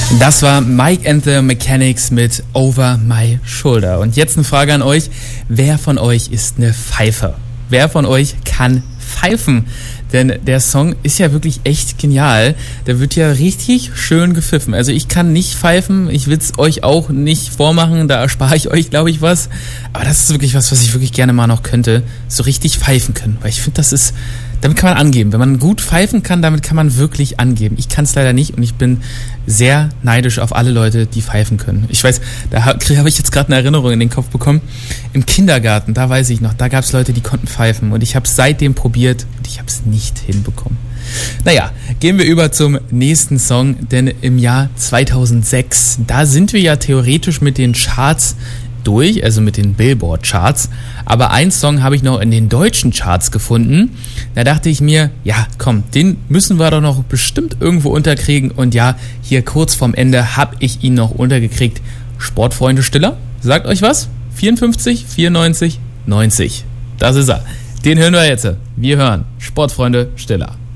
Das war Mike and the Mechanics mit Over My Shoulder. Und jetzt eine Frage an euch. Wer von euch ist eine Pfeife? Wer von euch kann pfeifen? Denn der Song ist ja wirklich echt genial. Da wird ja richtig schön gepfiffen. Also ich kann nicht pfeifen. Ich will es euch auch nicht vormachen. Da erspare ich euch, glaube ich, was. Aber das ist wirklich was ich wirklich gerne mal noch könnte. So richtig pfeifen können. Weil ich finde, damit kann man angeben. Wenn man gut pfeifen kann, damit kann man wirklich angeben. Ich kann es leider nicht und ich bin sehr neidisch auf alle Leute, die pfeifen können. Ich weiß, da habe ich jetzt gerade eine Erinnerung in den Kopf bekommen. Im Kindergarten, da weiß ich noch, da gab es Leute, die konnten pfeifen und ich habe es seitdem probiert und ich habe es nicht hinbekommen. Naja, gehen wir über zum nächsten Song, denn im Jahr 2006, da sind wir ja theoretisch mit den Charts durch, also mit den Billboard-Charts, aber einen Song habe ich noch in den deutschen Charts gefunden. Da dachte ich mir, ja komm, den müssen wir doch noch bestimmt irgendwo unterkriegen und ja, hier kurz vorm Ende habe ich ihn noch untergekriegt. Sportfreunde Stiller, sagt euch was? 54, 94, 90. Das ist er. Den hören wir jetzt. Wir hören Sportfreunde Stiller.